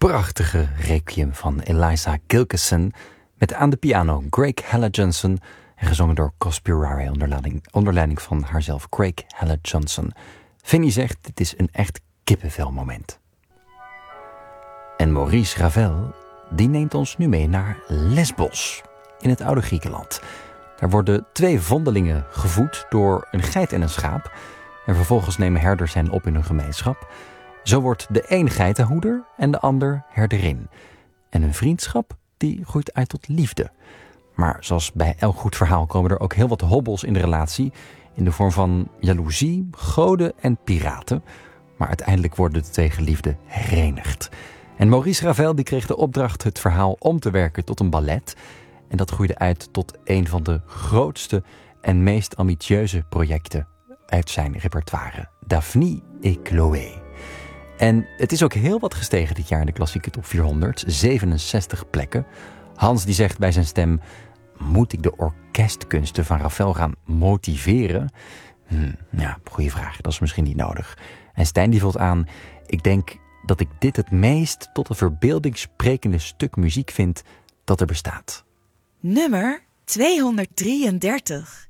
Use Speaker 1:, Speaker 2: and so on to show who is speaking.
Speaker 1: prachtige requiem van Eliza Gilkyson met aan de piano Craig Hella-Johnson en gezongen door Cospirare onder leiding van haarzelf Craig Hella-Johnson. Vinnie zegt, het is een echt kippenvelmoment. En Maurice Ravel, die neemt ons nu mee naar Lesbos, in het oude Griekenland. Daar worden 2 vondelingen gevoed door een geit en een schaap. En vervolgens nemen herders hen op in hun gemeenschap. Zo wordt de een geitenhoeder en de ander herderin. En hun vriendschap, die groeit uit tot liefde. Maar zoals bij elk goed verhaal komen er ook heel wat hobbels in de relatie. In de vorm van jaloezie, goden en piraten. Maar uiteindelijk worden de 2 geliefden herenigd. En Maurice Ravel die kreeg de opdracht het verhaal om te werken tot een ballet. En dat groeide uit tot een van de grootste en meest ambitieuze projecten uit zijn repertoire. Daphne et Chloé. En het is ook heel wat gestegen dit jaar in de klassieke top 400. 67 plekken. Hans die zegt bij zijn stem: moet ik de orkestkunsten van Ravel gaan motiveren? Ja, goede vraag. Dat is misschien niet nodig. En Stijn die vult aan: ik denk dat ik dit het meest tot een verbeelding sprekende stuk muziek vind dat er bestaat.
Speaker 2: Nummer 233.